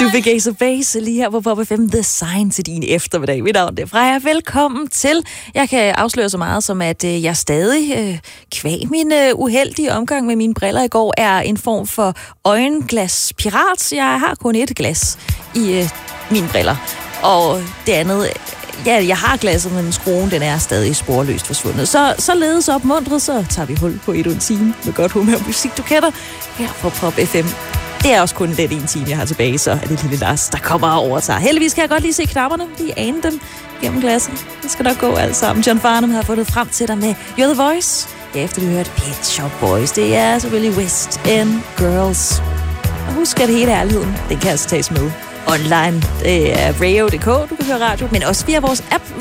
Du fik Ace of Base lige her på Pop FM. The Sign til din eftermiddag. Mit navn er Freja. Velkommen til. Jeg kan afsløre så meget som, at jeg stadig, kvæg min uheldige omgang med mine briller i går, er en form for øjenglas-pirat. Jeg har kun et glas i mine briller. Og det andet... Ja, jeg har glasset, men skruen, den er stadig sporløst forsvundet. Således opmuntret, så tager vi hul på en time med godt humør musik, du kender, her på Pop FM. Det er også kun den ene time, jeg har tilbage, så er det lille Lars, der kommer og overtager. Heldigvis kan jeg godt lige se knapperne, lige ane dem gennem glasset. Det skal nok gå alt sammen. John Farnham har fundet frem til dig med You're the Voice. Ja, efter vi hørte Pet Shop Boys. Det er selvfølgelig West End Girls. Og husk, at hele ærligheden, den kan altså tages med online. Det er radio.dk, du kan høre radio, men også via vores app